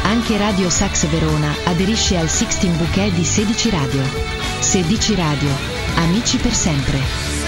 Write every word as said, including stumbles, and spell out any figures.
Anche Radio Sax Verona aderisce al Sixteen Bouquet di Sedici Radio. Sedici Radio, amici per sempre.